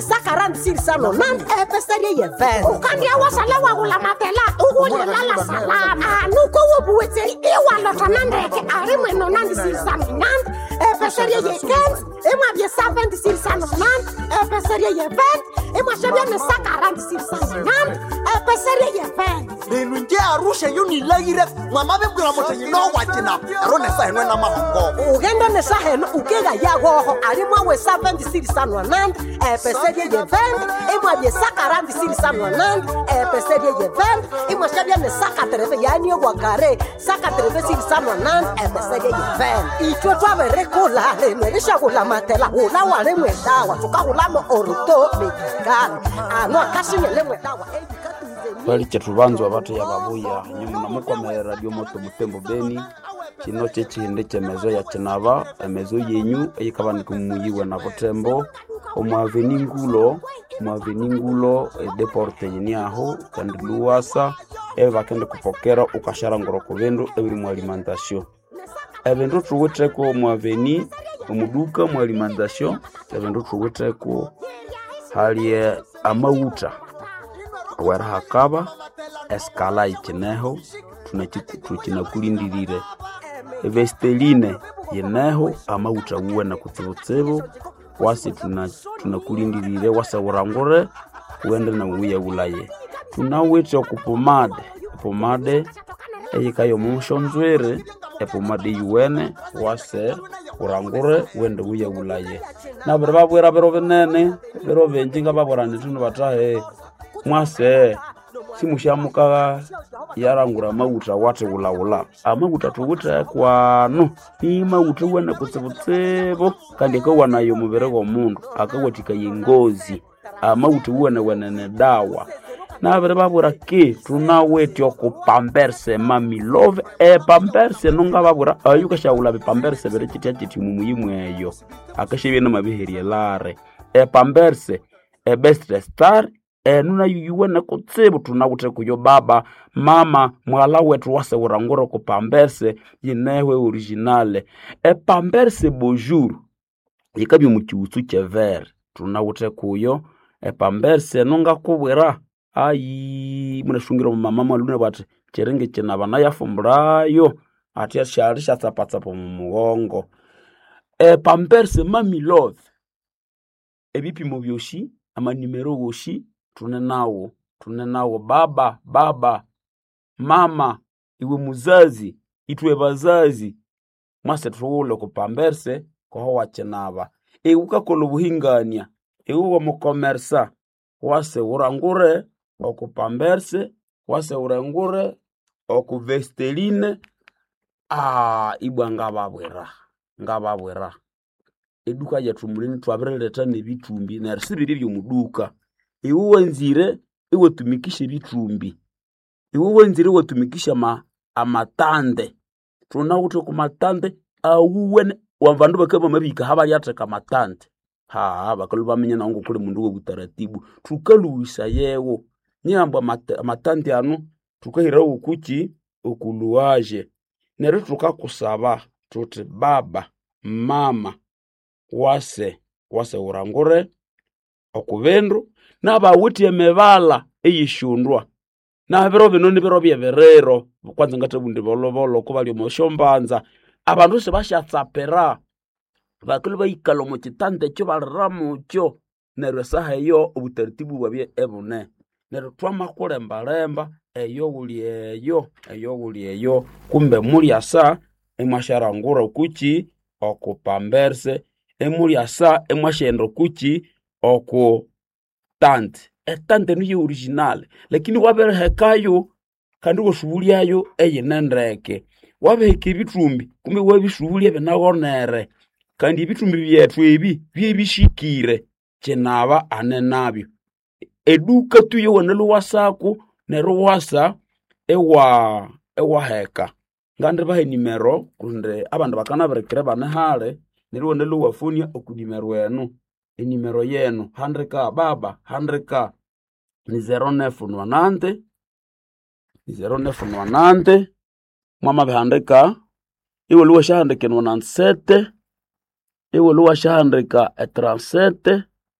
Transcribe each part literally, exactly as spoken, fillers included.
Sakaran silsano nan epeserie ye ven. Ukandia wasala wa ula matela uwule lala salama. Anuko wobuwete iwa lotanandeke arime no nandi silsano nan epeserie ye kent. Ema bie seventy silsano nan epeserie ye ven. Ema shebia ne sakaran silsano nan epeserie ye ven. Benunje arusha yuni laire mama bengura motenyi no wachina. Arone sa heno na mahongo. Ugenda ne sa heno ukega ya goho arimo we seventy silsano nan epeserie ye ven. Ema bie sakaran silsano nan epeserie ye ven. Ema shebia ne sakatreve yani wakare sakatreve silsano nan epeserie ye ven. Itwe twa rekola le merisha kula matela ula wale mwedawa tukahula no oruto medical ano akashinyele mwedawa bali chetubanzo abatu ya babuya nyuma namukwa radio moto Butembo Beni kino chechinde chemezo ya chenaba emezo yenyu eyikabani kumuyiwe na Butembo omwaveningulo mwaveningulo deporte yini aho kandi luwasa eva kende kupokera ukashara ngoroko bendo ebiri mu alimentation ebendo tuweteko mwaveni omuduka mu alimentation ebendo tuweteko hali amauta wera hakaba eskala ikineho tunachina kulindirire Vesteline yeneho amauta uwe na kutsibutsibu wasi tuna tunakulindirire wasa urangore uende na uya ulaye tunawete okupomade pomade eyikayo mushonzwere epomade yuwene wase urangure uende uya ulaye na babwera bero benene bero benjinga baborane tunu batahe mwase simushamuka yarangura mauta wate ulaula amaguta tuwuta kwano ni mauta wena kutsibutsibo kandi ko wanayo mubere go mundu akawatika yingozi amauta wena wenene dawa na bere babura ke tunaweti okupamberse mami love e pamberse nunga babura ayuka shaula be pamberse bere chitia chiti mumuyimwe eyo akashebe na mabiheri lare e pamberse e best star e nuna yuwe na kutsibu tunawute kuyo baba mama mwala wetu wase urangoro ku pamberse yinewe originale e pamberse bonjour yikabi mukiwutsu chever tunawute kuyo e pamberse nunga kubwera ayi munashungira mama malune bati cherenge chena bana yafumburayo ati asharisha tsapatsa po mugongo e pamberse mami love ebipimo byoshi ama numero woshi tunenawo tunenawo baba baba mama iwe muzazi itwe bazazi mwase tuule ku pamberse ko wachenaba e ukakolo buhingania e uwo mukomersa wase urangure oku pamberse wase urangure oku Vesteline ah ibwa ngababwera ngababwera eduka yetu mulini twabireleta nebitumbi na risibiri byo muduka iwe wenzire iwe tumikishe bitumbi iwe wenzire iwe tumikisha ma amatande tunawuto ku matande awuwe wamvandu bakaba mabika habali ateka matande ha bakaluba menya na ngo kule mundu wo butaratibu tukaluisa yewo nyamba mat, matande anu tukahira ukuchi okuluaje nero tukakusaba tuti baba mama wase wase urangure okuvendo naba wuti emebala eyishundwa na bero bino ni bero byeverero kwanza ngatebundi bolobolo ko bali moshombanza abantu se bashatsapera bakulu bayikalo mu kitande cyo baramo cyo nero saha yo ubutaratibu babye ebune nero twamakole mbalemba eyo wuli eyo eyo wuli eyo kumbe muri asa emashara kuchi okupamberse emuri asa emashendo kuchi oku tante etante ni original lakini wabere hekayo kandi goshubuliayo eyinendeke wabeheka ibitumbi kumbe wabishubulia benagonere kandi ibitumbi byethu ebi byebishikire chenaba anenabyo eduka tuyo wonelo wasaku neruwasa ewa ewa heka ngande bahe nimero kunde abandu bakana berekere bane hale nero nelo wafunia okunimero eno enimero yenu handreka baba handreka ni zero neuf nwanante ni zero neuf nwanante mama behandreka iwe luwa shahandreka nwanante sete iwe luwa shahandreka trente-sept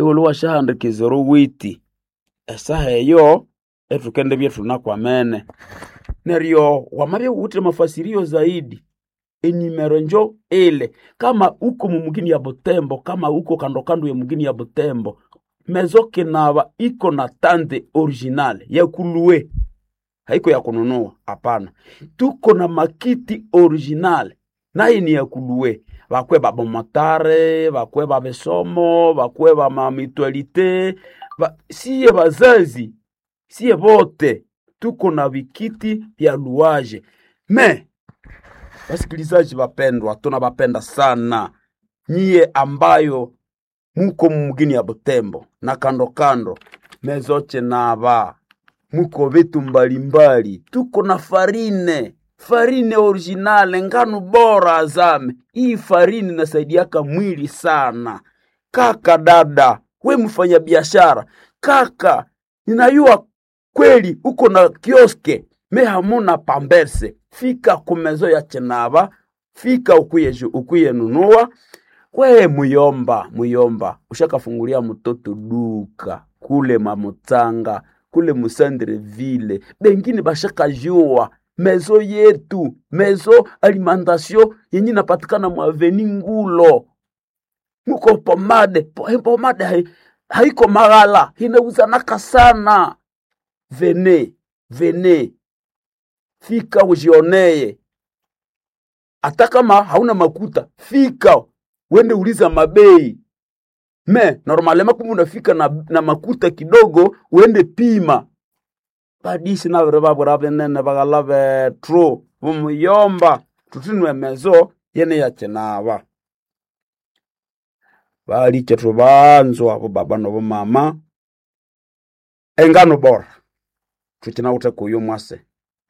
iwuluwa shahandikizero witi esaha eyo etukende byetuna kwa mene neryo wamabya wuti mafasirio zaidi enimero njo ile kama uko mumugini ya Butembo, kama uko kando kando ya mugini ya Butembo, Maison Kinava iko na tante original ya kuluwe, haiko ya kununua, hapana. Tuko na makiti original naye ni ya kuluwe. Bakwe babo motare, bakwe babesomo, bakwe ba mamitualite, ba, siye bazazi, siye bote tuko na vikiti vya luaje. Me wasikilizaji wapendwa, tunabapenda sana nyie ambayo muko mugini ya Butembo na kando kando, Maison Kinava muko vitu mbalimbali. Tuko na farine, farine originale, ngano bora azame. Hii farine nasaidiaka mwili sana. Kaka dada, we mfanya biashara, kaka, ninayua kweli uko na kioske, me hamuna pamberse, fika ku Maison ya Kinava, fika ukuye ukuye nunua. We muyomba, muyomba, ushakafungulia mtoto duka kule Mamutanga, kule Musandreville, bengine bashaka jua mezo yetu, mezo alimentation yenye napatikana mu Avenue Ngulo. Muko pomade, pomade hai, haiko magala, inauzanaka sana. Vene, vene, fika ujioneye. Hata kama hauna makuta, fika wende uliza mabei. Me, normalema kumu unafika na, na makuta kidogo, wende pima. Badisi na vreba brabe nene bagalave tro. Vumuyomba, tutinwe mezo, yene ya Kinava. Bali chetu banzo, abo baba no mama. Engano bora. Tutina ute kuyo mwase.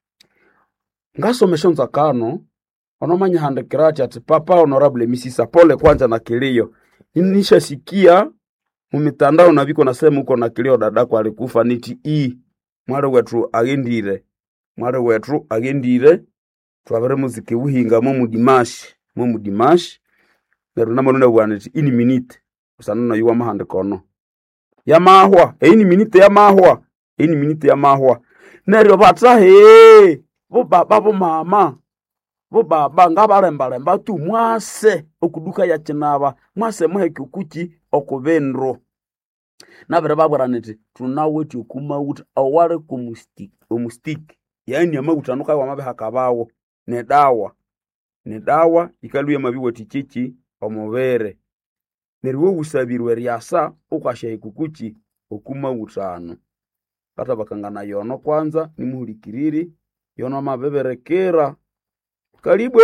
Ngaso meshonza kano, onomanya hande kirati ati papa honorable misisa pole kwanza na kilio. Nisha sikia mumitandao na viko nasema uko na kilio dadako alikufa niti i mware wetu agendire. Mware wetu agendire twabere muziki uhinga mu mudimashi, mu mudimashi. Neru namanuna waneti ini minute. Usanuna yuwa mahande kono. Ya mahwa, e ini minute ya mahwa, e ini minute ya mahwa. Neru bata he, bo baba bo mama. Bo baba ngabaremba remba tu mwase okuduka ya Kinava, mwase muheki ukuchi okuvenro. Na bere babara neti tunaweti okuma uta aware kumustik, omustik. Yani ya maguta nuka wa mabe hakabawo ne dawa. Ne dawa ikaluye mabiwe tichichi omuvere. Neriwo usabirwe riasa ukashe kukuchi okuma utano. Kata bakangana yono kwanza ni muhurikiriri yono mabeberekera. Karibwe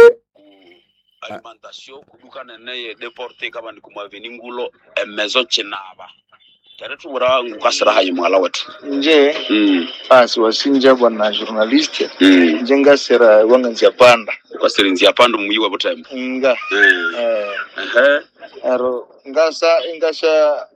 alimentation kuduka nene deporte kama ni kuma Avenue Ngulo e Maison Kinava. Tare tubura ngukasira hayi mwala wetu. Nje mm. Asi wasinja bwana journalist. Mm. Njenga sera wanga nzia panda. Ukasira nzia panda muyiwa Butembo. Nga. Mm. Eh. Ehe. Aro ngasa ngasha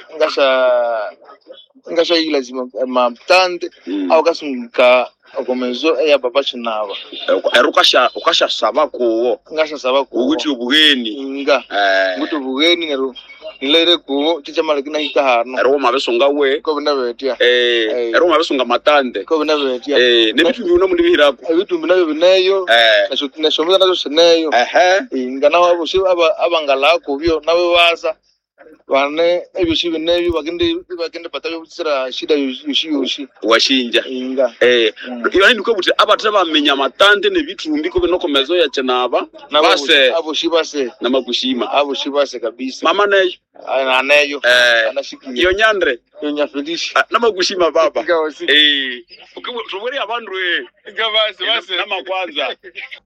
ngasha ngasha ila zima mamtande mm. Au kasunga okomezo ya baba Kinava. Erukasha ukasha saba kuwo. Ngasha saba kuwo. Uguti ubugeni. Nga. Eh. Uguti ubugeni nero nilere kuwo chichama lekina hitahano. Ero mabesonga we. Ko bina betia. Eh. Ero mabesonga matande. Ko bina betia. Eh. Nebitu bino mundi bihirako. Ebitu binayo binayo. Eh. Naso nasomeza nazo seneyo. Ehe. Ingana wabo si aba abangala ko byo nawe baza. Wane ebyo binebi bagende bagende patayo sira shida yushi yushi washinja inga eh mm. Iyo ndiko buti abathe bamenya matande nebitumbi ko binoko Maison ya Kinava base abo shibase na makushima abo shibase kabisa mama neyo ana neyo eh anashikilia iyo nyandre iyo nyafilishi na makushima baba Gawasi. Eh ukuburi abantu eh Gawasi base na makwanza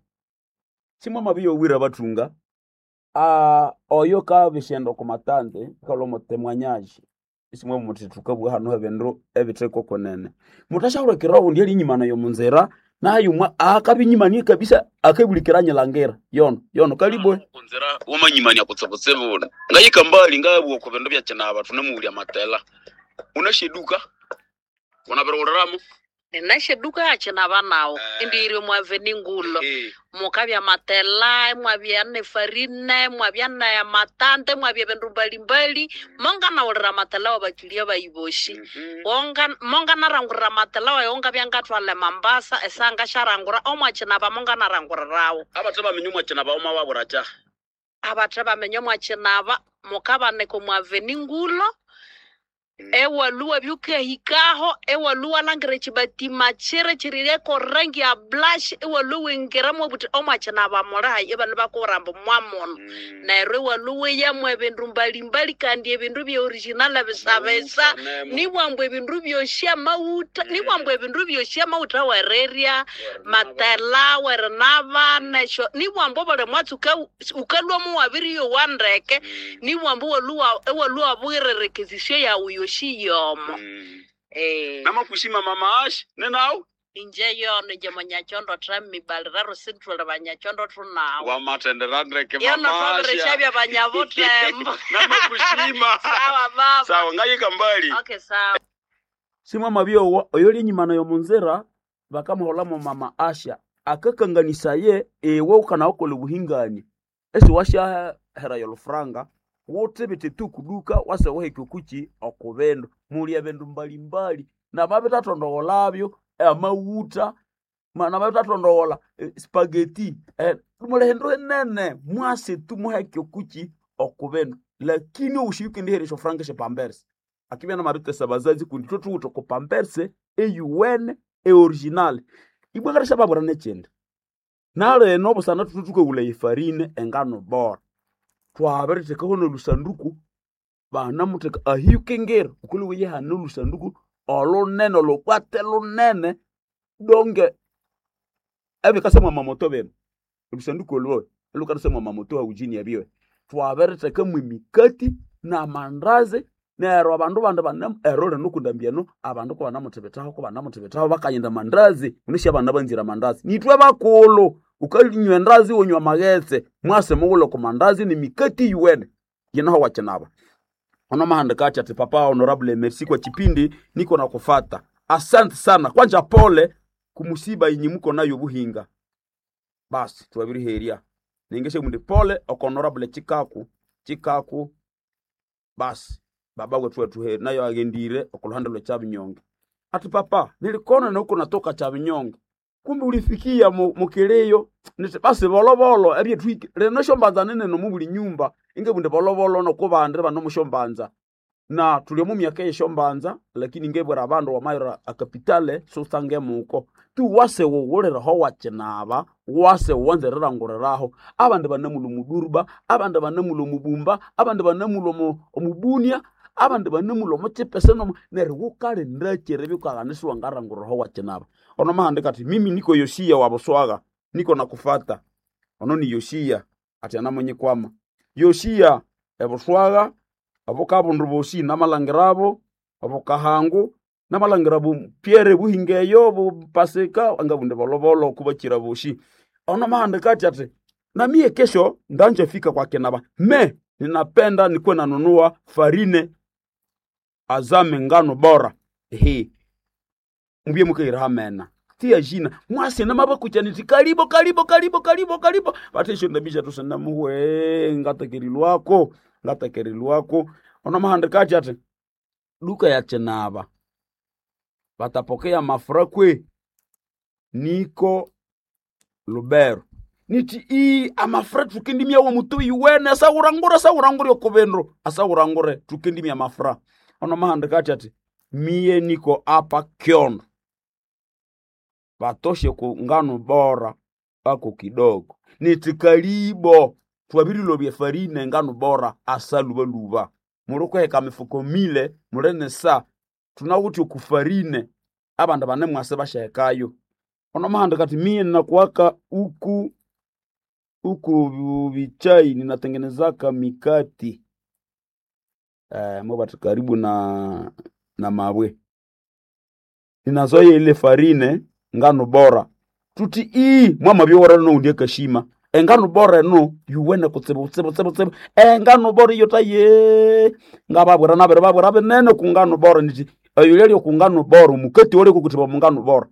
simwa mabiyo wira batunga. Ah, uh, oyo ka bishendo ku matande kalomo temwanyaji isimwe mutituka bwa hano hebendro ebiteko konene mutashahura kirawo ndi linyimana yo munzera nayo mwa akabinyimani kabisa akabulikiranye langera yono yono kalibwe kunzera umanyimani akutsabutse bona ngayika mbali ngabo ku bendo bya Kinava tunemuli amatela unashiduka wana bero uraramo Ninashe duka ya china banao. Indiri mwaveni ngulo. Mukabya matela, mwabya ne farine, mwabya na ya matante, mwabya bendu mbalimbali. Monga na ulira matela wa bakilia ba iboshi. Monga monga na rangura matela wa yonga byanga twale Mambasa esanga sharangura omwa china ba monga na rangura rawo. Abataba minyumwa china ba oma waburacha. Abataba minyumwa china ba mukaba ne ko mwaveni ngulo. Ewa luwa byuke hikaho, ewa luwa langere chibati machere chirire ko rangi ya blush, ewa luwa ngera mo buti oma chana ba morai eba neba ko rambo mwamon. Na ewa luwa ya mwe bindu mbali mbali kandi ebindu bya original abisabesa, ni wambwe bindu byo shia mauta, ni wambwe bindu byo shia mauta wa reria, matela wa renava na sho, ni wambo bale mwatuka ukalwa mu wabiri yo wandreke, ni wambo luwa ewa luwa bwire requisition ya uyo shi yomo. Mm. Eh. Nama kushima mama Ash, nenao? Inje yono je manyachondo trami baliraro central banyachondo tuna. Wa matenderandre ke mama Ash. Yono tobere shabya banyavutembo. Nama kushima. Sawa baba. Sawa ngaye kambali. Okay sawa. Sima mabyo oyoli nyimana yo munzera bakamuhola mu mama Asha akakanganisa ye ewe ukana okole buhingani. Esi washa hera yo franga. Wote bete tu kuduka wase wahe kukuchi okubendo muli abendu mbali mbali na babe tatondola byo amawuta na babe tatondola eh, spaghetti eh mule hendo nene mwase tu muhe kukuchi okubendo lakini ushiyuke ndihere sho franka she Pampers akibya na marute sabazazi kundi tutu utoko Pampers e UN e original ibwagara shababura nechende nale no busana tutuke ule ifarine engano bora twabere tekahono lusanduku bana muteka ahiyukengera ukulu wiye hanu lusanduku olo nene lo kwatelo nene donge ebe kasema mamoto bem lusanduku lo luka kasema mamoto ujini yabiwe twabere teka mwimikati na mandazi nero abandu bande banam erore nukundambiano abandu ko bana mutebetaho ko bana mutebetaho bakayenda mandazi unisha bana banzira mandazi nitwe bakolo ukalinywa ndazi wonywa magetse mwase mugulo ko mandazi ni mikati yuwene yinaho wachanaba ona mahanda kati ati papa honorable merci kwa kipindi niko na kufata asante sana kwanja pole kumusiba inyimuko nayo buhinga basi twabiri heria ningeshe mundi pole honorable chikaku chikaku basi baba wetu wetu he nayo agendire okulohanda lo chabinyonge ati papa nilikona na huko natoka chabinyonge kumbe ulifikia mukeleyo nite basi bolobolo ebye twiki reno shombanza nene no mubuli nyumba inge bunde bolobolo no kubandire bano mushombanza na tulio mu myaka ye shombanza lakini ngebwera abandu wa mayora a capitale so sange muko tu wase wo wolera ho wachenaba wase wonzerera ngoreraho abandi banamulo mudurba abandi banamulo mubumba abandi banamulo omubunia abandi banamulo mochepese no nerukale ndachere bikaganiswa ngarangoroho wachenaba ono mahande kati mimi niko Yoshia waboswaga niko na kufata ono ni Yoshia ati anamonye kwama Yoshia eboswaga abokabo nduboshi namalangirabo abokahangu namalangirabo Pierre buhingeyo bo paseka angabunde bolobolo kubakira boshi ono mahande kati ati na mie kesho ndanje fika kwa kenaba me ninapenda nikuwe nanunua farine azame ngano bora ehe mbie mukira hamena tia jina mwase na mabakucha niti karibo karibo karibo karibo karibo batisho ndabisha tusana muwe ngatakeri lwako ngatakeri lwako ona mahande kati ate duka ya chenaba batapokea mafura kwe niko Lubero niti i amafura tukindimia wa mutu yuwene asa urangure asa urangure okubendro asa urangure tukindimia mafura ona mahande kati ate mie niko apa Kiondo batoshe ku ngano bora ako kidogo niti karibo twabiri lobye farine ngano bora asaluba luba muruko heka mifuko mile murene sa tunawuti kufarine abanda bane mwase bashekayo ono mahanda kati mie ninakuwaka uku uku bichai ninatengenezaka mikati eh mobati karibu na na mabwe ninazoye ile farine ngano bora tuti i mwama byora no ndie kashima engano bora no yuwene kutsebo tsebo tsebo tsebo engano bora yota ye ngababura nabere babura benene ku ngano bora niti ayuleli okungano bora mukati ole kukutiba mungano bora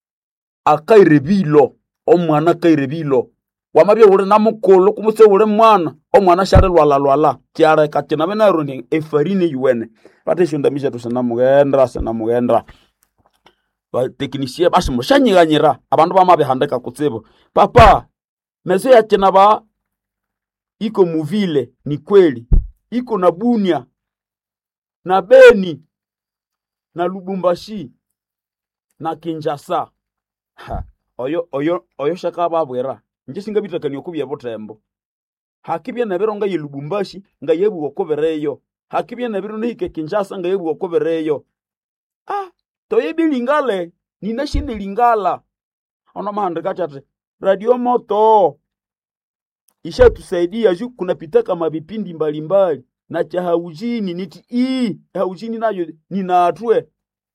akairebilo omwana kairebilo wamabye uri namukolo kumuse uri mwana omwana share lwala lwala kyara katina bena rundi efarine yuwene bate shunda misha tusana mugendra sana mugendra ba teknisie basi mushanyiganyira abantu bamabe handeka kutsibo papa mezo ya tena ba iko muvile ni kweli iko na Bunia na Beni na Lubumbashi na Kinshasa ha oyo oyo oyo shaka babwera nje singa bitakani okubya botembo hakibye nabero nga Lubumbashi nga yebu okobereyo hakibye nabero nike Kinshasa nga yebu okobereyo ah toyebi lingale nina shinde lingala ona mahande kachate radio moto isha tusaidia juu kuna pitaka mabipindi mbalimbali na cha haujini niti ii haujini nayo ninaatwe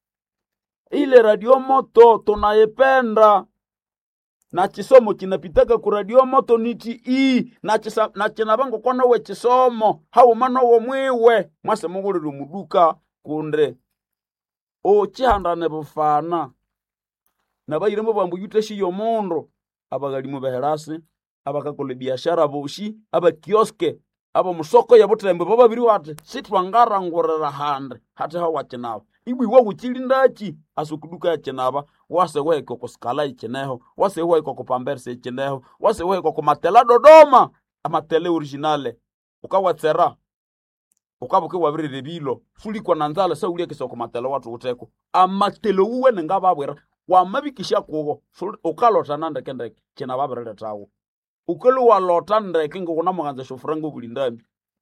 ile radio moto tunayependa na chisomo kinapitaka ku radio moto niti ii na chisa na chinabango kona we chisomo hao mano wo mwiwe mwase muguliro muduka kunde o chihandane bufana na bayiremo bambu yuteshi yo mondo abagali mu beherasi abakakole biashara boshi aba kioske aba musoko ya botembe baba biri wate sitwangara ngorera hande hata hawa chenaba ibwi wo guchilindachi asukuduka ya chenaba wase weko kuskala icheneho wase weko kupamberse icheneho wase weko kumatela Dodoma amatele originale ukawatsera ukabuke wabiri rebilo fuliko nanzala sa uliye kisoko matela watu uteko amatelo uwe ngababwera wamabikisha kugo ukalota nande kende chenaba berele tawo ukelu walota ndeke ngona muganza shofrango kulindami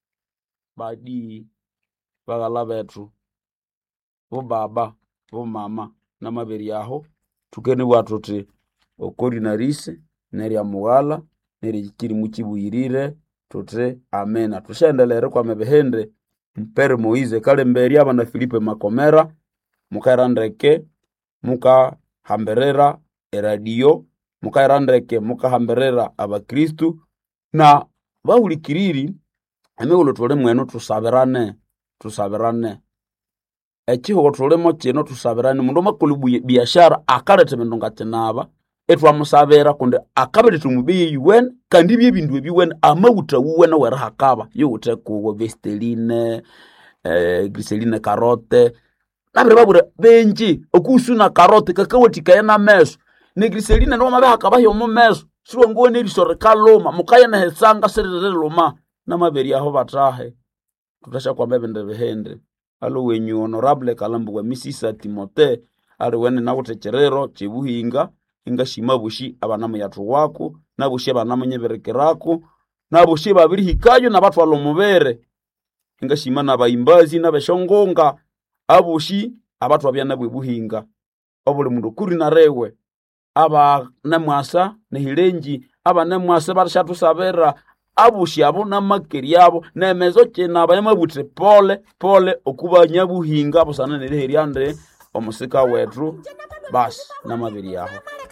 badi bagala betu bo baba bo mama na maberi yaho tukene watu te okori narise neri amugala neri kiri mukibuyirire tote amena tushendelere kwa mebehende mpere Moize kale mberi aba na Filipe Makomera mukairandeke muka hamberera eradio mukairandeke muka hamberera abakristu na bahulikiriri ameulo tole mweno tusaberane tusaberane ekiho tolemo kino tusaberane mundu makolibu biashara akarete mendonga tenaba etwa musabera kunde akabere tumubiye yuwen kandi bye bindu biwen amawuta wuwena wera hakaba yote ku Vesteline eh Glycerine carotte nabere babure benji okusuna carotte kakawoti kayena meso ne Glycerine no mabe hakaba yo mu meso siwo ngone risore kaloma mukayena hesanga serere loma na maberi aho batahe tutasha kwa mbebe behende alo wenyu honorable Kalambu wa Misisa Timote ari wene na utecherero chibuhinga inga shimabushi abanamu yatu wako nabushi abanamu nyeberekerako nabushi babiri hikayo na batu alomubere inga shimana abaimbazi na beshongonga abushi abatu abyana bwebuhinga obule mundu kuri na rewe aba namwasa nehilenji aba namwasa barashatu sabera abushi abo namakeri yabo nemezo cyena abayamabutre pole pole okuba nyabuhinga abusana nereheriande omusika wetu bas na mabiri yaho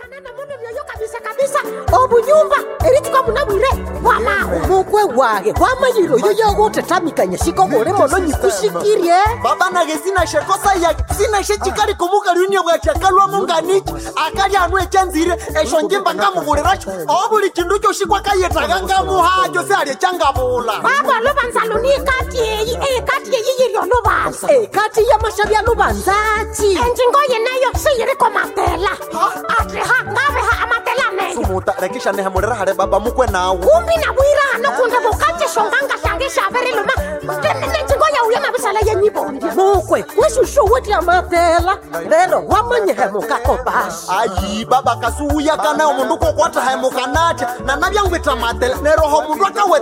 kabisa kabisa obunyumba eritiko munabwire wala mukwe wage kwamayiro yoyo gote tamikanya shiko gore mono nyikushikirie baba na gezina shekosa ya sina shechikari kumuka lunia bwa chakalwa munganiki akali anwe chanzire eshonjimba ngamuguriracho obuli kindu cyo shikwa kayetaga ngamuhajo se ali changabula baba lobanzaloni kati eyi e kati eyi yiri lobanza e kati ya mashabya lobanzachi enjingo yeneyo siyiri komatela ati ha ngabe ha amatela ne sumuta rekisha ne hamurera hare baba mukwe nawo umbi na bwira no kunde bokache shonganga shange shabere loma tene njingo ya uyama bisala yenyibondi mukwe weshusho weti amatela lero wamanye hemuka kobashi ayi baba kasuya kana omundu ko kwata hemuka nacha na nabya ngweta matela nero ho mundu akawe